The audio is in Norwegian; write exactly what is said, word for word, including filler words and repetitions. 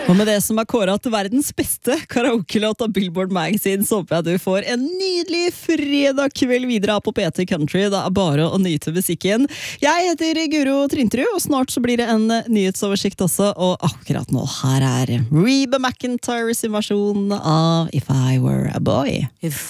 Og med det som er kåret til verdens beste karaoke-låt av Billboard Magazine, så håper jeg du får en nydelig fredag kveld videre på P T Country. Det er bare å nyte musikken. Jeg heter Guro Trinterud, og snart så blir det en nyhetsoversikt også, og akkurat nå her er Reba McEntire's versjon av If I Were a Boy. If